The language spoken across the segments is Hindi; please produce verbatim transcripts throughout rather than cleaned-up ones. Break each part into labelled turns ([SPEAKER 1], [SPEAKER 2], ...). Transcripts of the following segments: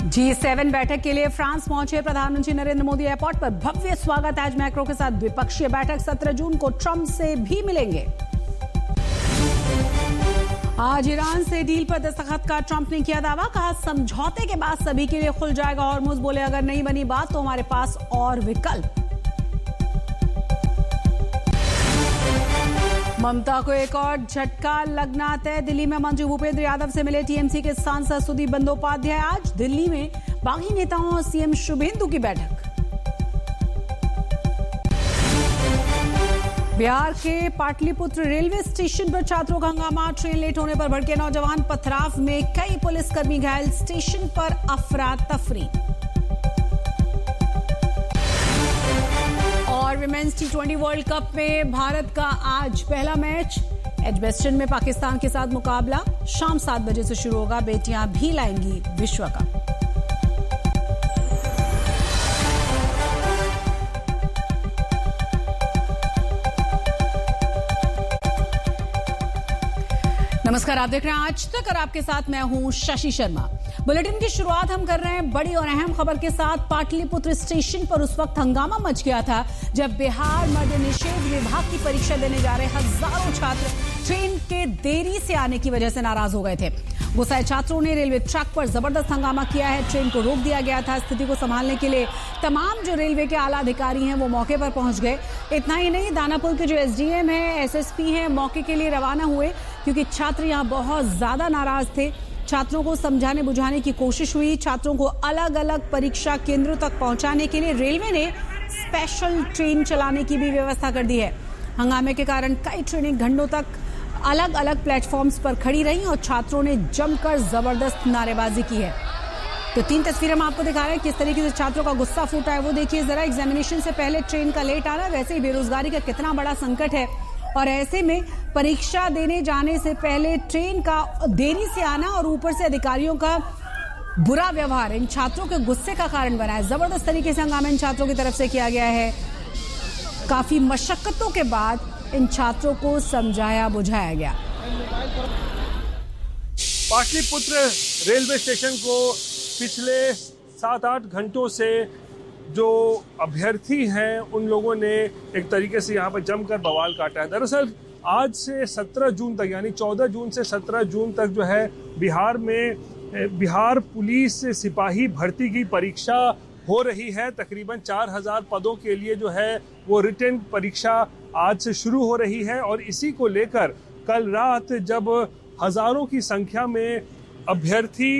[SPEAKER 1] जी सेवन बैठक के लिए फ्रांस पहुंचे प्रधानमंत्री नरेंद्र मोदी एयरपोर्ट पर भव्य स्वागत। आज मैक्रो के साथ द्विपक्षीय बैठक। सत्रह जून को ट्रंप से भी मिलेंगे। आज ईरान से डील पर दस्तखत का ट्रंप ने किया दावा। कहा समझौते के बाद सभी के लिए खुल जाएगा हॉर्मुज़। बोले अगर नहीं बनी बात तो हमारे पास और विकल्प। ममता को एक और झटका लगना तय। दिल्ली में मंत्री भूपेंद्र यादव से मिले टीएमसी के सांसद सुदीप बंदोपाध्याय। आज दिल्ली में बागी नेताओं और सीएम शुभेंदु की बैठक। बिहार के पाटलिपुत्र रेलवे स्टेशन पर छात्रों का हंगामा। ट्रेन लेट होने पर भड़के नौजवान। पथराव में कई पुलिसकर्मी घायल। स्टेशन पर अफरा तफरी। और women's T twenty world cup में भारत का आज पहला मैच एजबेस्टन में पाकिस्तान के साथ मुकाबला। शाम सात बजे से शुरू होगा। बेटियां भी लाएंगी विश्व कप। नमस्कार, आप देख रहे हैं आज तक और आपके साथ मैं हूं शशि शर्मा। बुलेटिन की शुरुआत हम कर रहे हैं बड़ी और अहम खबर के साथ। पाटलिपुत्र स्टेशन पर उस वक्त हंगामा मच गया था जब बिहार मद्य निषेध विभाग की परीक्षा देने जा रहे हजारों छात्र ट्रेन के देरी से आने की वजह से नाराज हो गए थे। गुस्साए छात्रों ने रेलवे ट्रैक पर जबरदस्त हंगामा किया है। ट्रेन को रोक दिया गया था। स्थिति को संभालने के लिए तमाम जो रेलवे के आला अधिकारी हैं वो मौके पर पहुंच गए। इतना ही नहीं, दानापुर के जो एसडीएम हैं, एसएसपी हैं, मौके के लिए रवाना हुए क्योंकि छात्र यहां बहुत ज्यादा नाराज थे। छात्रों को समझाने बुझाने की कोशिश हुई। छात्रों को अलग अलग परीक्षा केंद्रों तक पहुंचाने के लिए रेलवे ने स्पेशल ट्रेन चलाने की भी व्यवस्था कर दी है। हंगामे के कारण कई ट्रेनें घंटों तक अलग अलग प्लेटफॉर्म्स पर खड़ी रहीं और छात्रों ने जमकर जबरदस्त नारेबाजी की है। तो तीन तस्वीरें हम आपको दिखा रहे हैं किस तरीके से छात्रों का गुस्सा फूटा है। वो देखिए जरा। एग्जामिनेशन से पहले ट्रेन का लेट आना, वैसे ही बेरोजगारी का कितना बड़ा संकट है और ऐसे में परीक्षा देने जाने से पहले ट्रेन का देरी से आना और ऊपर से अधिकारियों का बुरा व्यवहार इन छात्रों के गुस्से का कारण बना है। जबरदस्त तरीके से हंगामा इन छात्रों की तरफ से किया गया है। काफी मशक्कतों के बाद इन छात्रों को समझाया बुझाया गया।
[SPEAKER 2] पाटलिपुत्र रेलवे स्टेशन को पिछले सात आठ घंटों से जो अभ्यर्थी हैं उन लोगों ने एक तरीके से यहाँ पर जमकर बवाल काटा है। दरअसल आज से सत्रह जून तक यानी चौदह जून से सत्रह जून तक जो है बिहार में बिहार पुलिस सिपाही भर्ती की परीक्षा हो रही है। तकरीबन चार हजार पदों के लिए जो है वो रिटन परीक्षा आज से शुरू हो रही है और इसी को लेकर कल रात जब हजारों की संख्या में अभ्यर्थी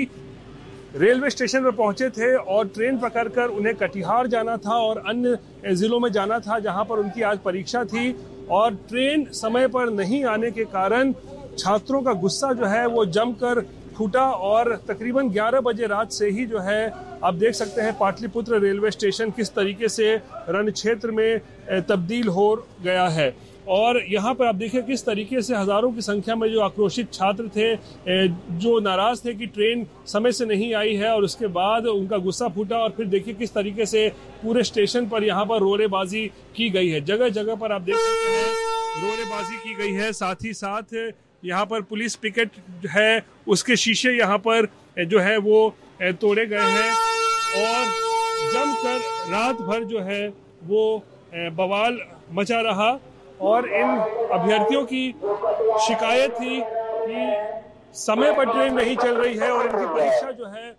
[SPEAKER 2] रेलवे स्टेशन पर पहुंचे थे और ट्रेन पकड़कर उन्हें कटिहार जाना था और अन्य जिलों में जाना था जहां पर उनकी आज परीक्षा थी और ट्रेन समय पर नहीं आने के कारण छात्रों का गुस्सा जो है वो जमकर फूटा और तकरीबन ग्यारह बजे रात से ही जो है आप देख सकते हैं पाटलिपुत्र रेलवे स्टेशन किस तरीके से रण क्षेत्र में तब्दील हो गया है। और यहाँ पर आप देखिए किस तरीके से हजारों की संख्या में जो आक्रोशित छात्र थे, जो नाराज थे कि ट्रेन समय से नहीं आई है और उसके बाद उनका गुस्सा फूटा और फिर देखिए किस तरीके से पूरे स्टेशन पर यहाँ पर रोड़ेबाजी की गई है। जगह जगह पर आप देख सकते हैं रोड़ेबाजी की गई है। साथ ही साथ यहाँ पर पुलिस पिकेट है उसके शीशे यहाँ पर जो है वो तोड़े गए हैं और जमकर रात भर जो है वो बवाल मचा रहा। और इन अभ्यर्थियों की शिकायत थी कि समय पर ट्रेन नहीं चल रही है और इनकी परीक्षा जो है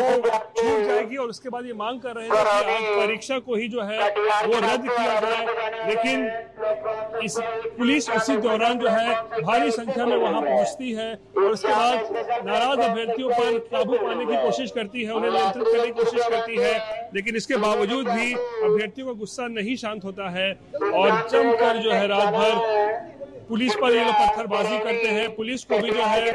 [SPEAKER 2] छूट जाएगी और उसके बाद ये मांग कर रहे थे कि आज परीक्षा को ही जो है वो रद्द किया जाए। लेकिन इस पुलिस उसी दौरान जो है भारी संख्या में वहां पहुंचती है और उसके बाद नाराज अभ्यर्थियों पर काबू पाने की कोशिश करती है, उन्हें नियंत्रित करने की कोशिश करती है। लेकिन इसके बावजूद भी अभ्यर्थियों का गुस्सा नहीं शांत होता है और जमकर जो है रात भर पुलिस पर ये लोग पत्थरबाजी करते हैं। पुलिस को भी जो है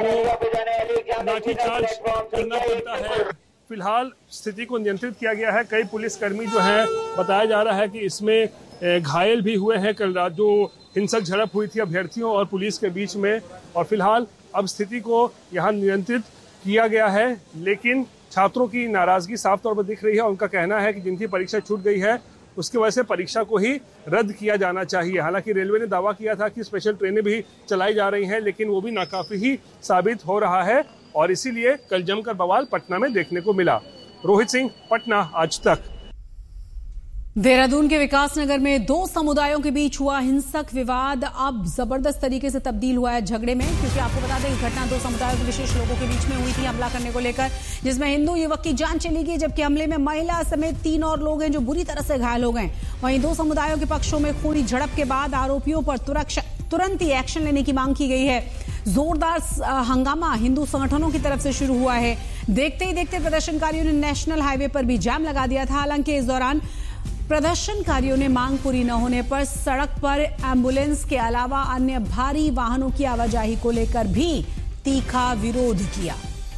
[SPEAKER 2] वो लाठीचार्ज करना पड़ता है। फिलहाल स्थिति को नियंत्रित किया गया है। कई पुलिसकर्मी जो है बताया जा रहा है कि इसमें घायल भी हुए हैं। कल रात जो हिंसक झड़प हुई थी अभ्यर्थियों और पुलिस के बीच में और फिलहाल अब स्थिति को यहाँ नियंत्रित किया गया है। लेकिन छात्रों की नाराजगी साफ तौर पर दिख रही है। उनका कहना है कि जिनकी परीक्षा छूट गई है उसकी वजह से परीक्षा को ही रद्द किया जाना चाहिए। हालांकि रेलवे ने दावा किया था कि स्पेशल ट्रेनें भी चलाई जा रही हैं, लेकिन वो भी नाकाफी ही साबित हो रहा है। और इसीलिए कल जमकर बवाल पटना में देखने को मिला। रोहित सिंह, पटना, आज तक।
[SPEAKER 1] देहरादून के विकास नगर में दो समुदायों के बीच हुआ हिंसक विवाद अब जबरदस्त तरीके से तब्दील हुआ है झगड़े में, क्योंकि आपको बता दें कि घटना दो समुदायों के विशेष लोगों के बीच में हुई थी हमला करने को लेकर, जिसमें हिंदू युवक की जान चली गई, जबकि हमले में महिला समेत तीन और लोग हैं जो बुरी तरह से घायल हो गए। वहीं दो समुदायों के पक्षों में खूनी झड़प के बाद आरोपियों पर तुरंत ही एक्शन लेने की मांग की गई है। जोरदार हंगामा हिंदू संगठनों की तरफ से शुरू हुआ है। देखते ही देखते प्रदर्शनकारियों ने नेशनल हाईवे पर भी जाम लगा दिया था। हालांकि इस दौरान प्रदर्शनकारियों ने मांग पूरी न होने पर सड़क पर एम्बुलेंस के अलावा अन्य भारी वाहनों की आवाजाही को लेकर भी तीखा विरोध किया।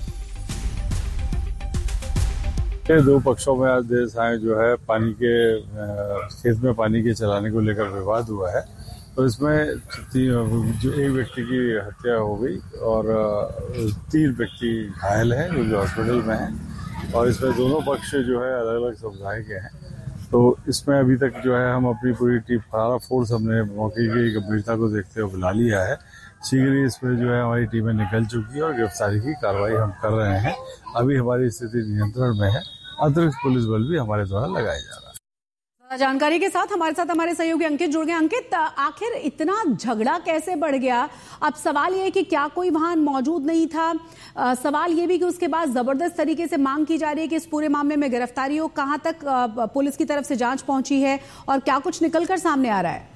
[SPEAKER 3] दो पक्षों में आज देर सायं जो है पानी के खेत में पानी के चलाने को लेकर विवाद हुआ है, तो इसमें जो एक व्यक्ति की हत्या हो गई और तीन व्यक्ति घायल हैं जो हॉस्पिटल में हैं, और इसमें दोनों पक्ष जो है अलग अलग समुदाय के हैं। तो इसमें अभी तक जो है हम अपनी पूरी टीम सारा फोर्स हमने मौके की गंभीरता को देखते हुए बुला लिया है। शीघ्र ही इसमें जो है हमारी टीमें निकल चुकी है और गिरफ्तारी की कार्रवाई हम कर रहे हैं। अभी हमारी स्थिति नियंत्रण में है। अतिरिक्त पुलिस बल भी हमारे द्वारा लगाया जा रहा है।
[SPEAKER 1] जानकारी के साथ हमारे साथ हमारे सहयोगी अंकित जुड़ गए। अंकित, आखिर इतना झगड़ा कैसे बढ़ गया? अब सवाल यह है कि क्या कोई वाहन मौजूद नहीं था? आ, सवाल यह भी कि उसके बाद जबरदस्त तरीके से मांग की जा रही है कि इस पूरे मामले में गिरफ्तारी हो। कहां तक आ, पुलिस की तरफ से जांच पहुंची है और क्या कुछ निकलकर सामने आ रहा है?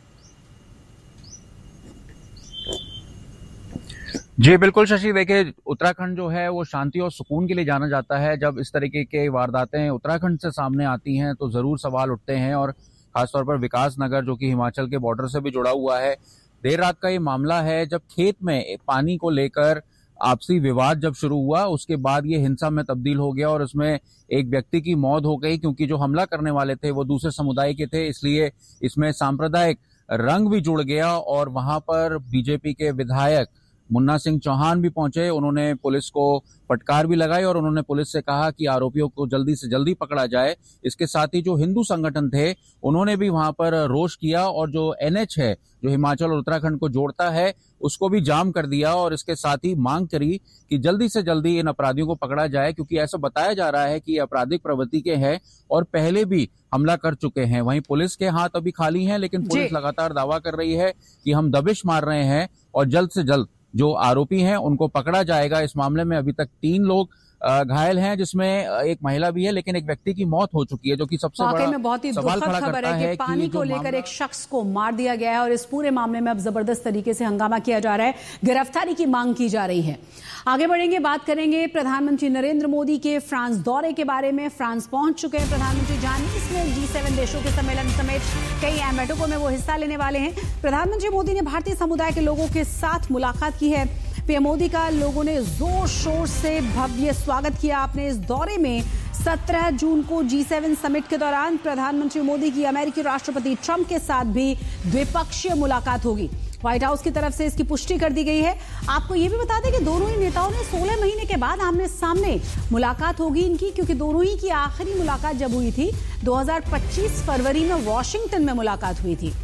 [SPEAKER 4] जी बिल्कुल शशि, देखिए उत्तराखंड जो है वो शांति और सुकून के लिए जाना जाता है। जब इस तरीके के वारदातें उत्तराखंड से सामने आती हैं तो जरूर सवाल उठते हैं, और खासतौर पर विकास नगर जो कि हिमाचल के बॉर्डर से भी जुड़ा हुआ है। देर रात का ये मामला है जब खेत में पानी को लेकर आपसी विवाद जब शुरू हुआ, उसके बाद ये हिंसा में तब्दील हो गया और उसमें एक व्यक्ति की मौत हो गई, क्योंकि जो हमला करने वाले थे वो दूसरे समुदाय के थे, इसलिए इसमें सांप्रदायिक रंग भी जुड़ गया। और वहां पर बीजेपी के विधायक मुन्ना सिंह चौहान भी पहुंचे। उन्होंने पुलिस को फटकार भी लगाई और उन्होंने पुलिस से कहा कि आरोपियों को जल्दी से जल्दी पकड़ा जाए। इसके साथ ही जो हिंदू संगठन थे उन्होंने भी वहां पर रोष किया और जो एनएच है जो हिमाचल और उत्तराखंड को जोड़ता है उसको भी जाम कर दिया, और इसके साथ ही मांग करी कि जल्दी से जल्दी इन अपराधियों को पकड़ा जाए, क्योंकि ऐसा बताया जा रहा है कि आपराधिक प्रवृत्ति के हैं और पहले भी हमला कर चुके हैं। वहीं पुलिस के हाथ अभी खाली हैं, लेकिन पुलिस लगातार दावा कर रही है कि हम दबिश मार रहे हैं और जल्द से जल्द जो आरोपी हैं उनको पकड़ा जाएगा। इस मामले में अभी तक तीन लोग घायल हैं, जिसमें एक महिला भी है, लेकिन एक व्यक्ति की मौत हो चुकी है, जो कि सबसे बड़ा
[SPEAKER 1] में बहुत ही दुखद खबर है कि पानी को लेकर एक शख्स को मार दिया गया है और इस पूरे मामले में अब जबरदस्त तरीके से हंगामा किया जा रहा है, गिरफ्तारी की मांग की जा रही है। आगे बढ़ेंगे, बात करेंगे प्रधानमंत्री नरेंद्र मोदी के फ्रांस दौरे के बारे में। फ्रांस पहुंच चुके हैं प्रधानमंत्री, जानिए इसमें जी सेवन देशों के सम्मेलन समेत कई अहम बैठकों में वो हिस्सा लेने वाले हैं। प्रधानमंत्री मोदी ने भारतीय समुदाय के लोगों के साथ मुलाकात की है। पीएम मोदी का लोगों ने जोर शोर से भव्य स्वागत किया। अपने इस दौरे में सत्रह जून को जी सेवन समिट के दौरान प्रधानमंत्री मोदी की अमेरिकी राष्ट्रपति ट्रंप के साथ भी द्विपक्षीय मुलाकात होगी। व्हाइट हाउस की तरफ से इसकी पुष्टि कर दी गई है। आपको यह भी बता दें कि दोनों ही नेताओं ने सोलह महीने के बाद आमने सामने मुलाकात होगी इनकी, क्योंकि दोनों ही की आखिरी मुलाकात जब हुई थी दो हज़ार पच्चीस फरवरी में वॉशिंगटन में मुलाकात हुई थी।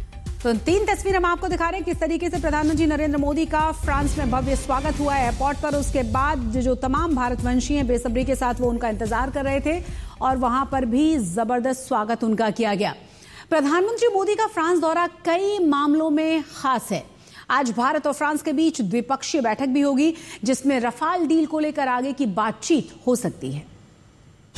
[SPEAKER 1] तो तीन तस्वीर हम आपको दिखा रहे हैं किस तरीके से प्रधानमंत्री नरेंद्र मोदी का फ्रांस में भव्य स्वागत हुआ है एयरपोर्ट पर। उसके बाद जो तमाम भारतवंशी हैं बेसब्री के साथ वो उनका इंतजार कर रहे थे और वहां पर भी जबरदस्त स्वागत उनका किया गया। प्रधानमंत्री मोदी का फ्रांस दौरा कई मामलों में खास है। आज भारत और फ्रांस के बीच द्विपक्षीय बैठक भी होगी, जिसमें रफाल डील को लेकर आगे की बातचीत हो सकती है।